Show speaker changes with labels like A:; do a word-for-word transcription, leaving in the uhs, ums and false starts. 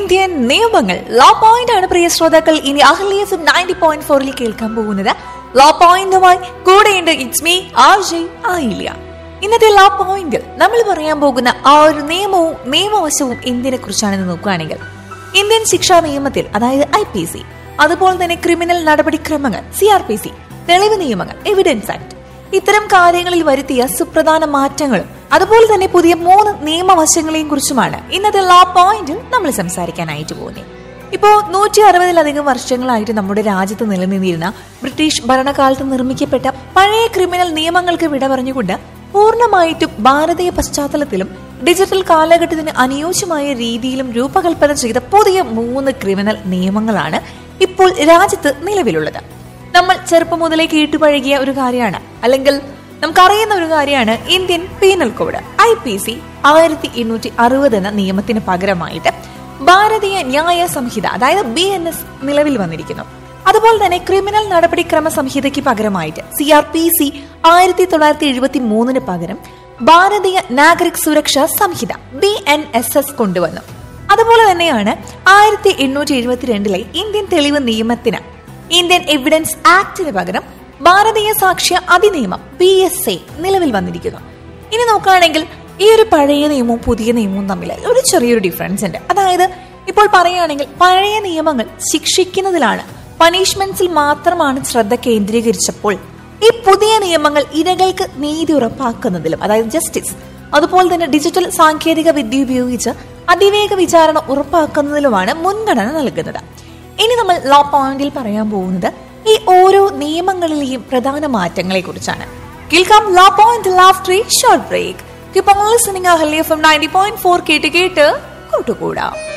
A: Indian നിയമങ്ങൾ. Law point ആണ് പ്രിയ ശ്രോതാക്കൾ ഇനി Ahalya F M ninety point ഫോറിൽ കേൾക്കാൻ പോകുന്നത്. ലോ പോയിന്റുമായി കൂടെയുണ്ട് it's me R J Ayilya. ഇന്നത്തെ ലോ പോയിന്റിൽ നമ്മൾ പറയാൻ പോകുന്ന ആ ഒരു നിയമവും നിയമവശവും എന്തിനെ കുറിച്ചാണെന്ന് നോക്കുകയാണെങ്കിൽ, ഇന്ത്യൻ ശിക്ഷാ നിയമത്തിൽ അതായത് ഐ പി സി, അതുപോലെ തന്നെ ക്രിമിനൽ നടപടിക്രമങ്ങൾ സി ആർ പി സി, തെളിവ് നിയമങ്ങൾ എവിഡൻസ് ആക്ട്, ഇത്തരം കാര്യങ്ങളിൽ വരുത്തിയ സുപ്രധാന മാറ്റങ്ങളും അതുപോലെ തന്നെ പുതിയ മൂന്ന് നിയമവശങ്ങളെയും കുറിച്ചുമാണ് ഇന്നത്തെ ലോ പോയിന്റിൽ നമ്മൾ സംസാരിക്കാനായിട്ട് പോകുന്നത്. ഇപ്പോ നൂറ്റി അറുപതിലധികം വർഷങ്ങളായിട്ട് നമ്മുടെ രാജ്യത്ത് നിലനിന്നിരുന്ന ബ്രിട്ടീഷ് ഭരണകാലത്ത് നിർമ്മിക്കപ്പെട്ട പഴയ ക്രിമിനൽ നിയമങ്ങൾക്ക് വിട പറഞ്ഞുകൊണ്ട് പൂർണ്ണമായിട്ടും ഭാരതീയ പശ്ചാത്തലത്തിലും ഡിജിറ്റൽ കാലഘട്ടത്തിന് അനുയോജ്യമായ രീതിയിലും രൂപകൽപ്പന ചെയ്ത പുതിയ മൂന്ന് ക്രിമിനൽ നിയമങ്ങളാണ് ഇപ്പോൾ രാജ്യത്ത് നിലവിലുള്ളത്. നമ്മൾ ചെറുപ്പം മുതലേ കേട്ടുപഴകിയ ഒരു കാര്യമാണ്, അല്ലെങ്കിൽ നമുക്കറിയുന്ന ഒരു കാര്യമാണ് Indian penal code I P C ആയിരത്തി എണ്ണൂറ്റി അറുപത് എന്ന നിയമത്തിന് പകരമായിട്ട് ഭാരതീയ ന്യായ സംഹിത അതായത് ബി എൻ എസ് നിലവിൽ വന്നിരിക്കുന്നു. അതുപോലെ തന്നെ ക്രിമിനൽ നടപടിക്രമ സംഹിതയ്ക്ക് പകരമായിട്ട് സി ആർ പി സി ആയിരത്തി തൊള്ളായിരത്തി എഴുപത്തി മൂന്നിന് പകരം ഭാരതീയ നാഗരിക് സുരക്ഷാ സംഹിത ബി എൻ എസ് എസ് കൊണ്ടുവന്നു. അതുപോലെ തന്നെയാണ് ആയിരത്തി എണ്ണൂറ്റി എഴുപത്തിരണ്ടിലെ ഇന്ത്യൻ തെളിവ് നിയമത്തിന് ഇന്ത്യൻ എവിഡൻസ് ആക്ടിന് പകരം ഭാരതീയ സാക്ഷ്യ അധിനിയമം പി എസ് എ നിലവിൽ വന്നിരിക്കുന്നു. ഇനി നോക്കുകയാണെങ്കിൽ ഈ ഒരു പഴയ നിയമവും പുതിയ നിയമവും തമ്മിൽ ഒരു ചെറിയൊരു ഡിഫറൻസ് ഉണ്ട്. അതായത് ഇപ്പോൾ പറയുകയാണെങ്കിൽ പഴയ നിയമങ്ങൾ ശിക്ഷിക്കുന്നതിലാണ്, പണിഷ്മെന്റ്സിൽ മാത്രമാണ് ശ്രദ്ധ കേന്ദ്രീകരിച്ചപ്പോൾ ഈ പുതിയ നിയമങ്ങൾ ഇരകൾക്ക് നീതി ഉറപ്പാക്കുന്നതിലും അതായത് ജസ്റ്റിസ്, അതുപോലെ തന്നെ ഡിജിറ്റൽ സാങ്കേതിക വിദ്യ ഉപയോഗിച്ച് അതിവേഗ വിചാരണ ഉറപ്പാക്കുന്നതിലുമാണ് മുൻഗണന നൽകുന്നത്. ഇനി നമ്മൾ ലോ പോയിന്റിൽ പറയാൻ പോകുന്നത് ഈ ഓരോ നിയമങ്ങളിലെയും പ്രധാന മാറ്റങ്ങളെ കുറിച്ചാണ്. കേൾക്കാം law point after A short break. Keep on listening Ahalya F M ninety point four കേട്ട് കേട്ട് കൂട്ടുകൂടാം.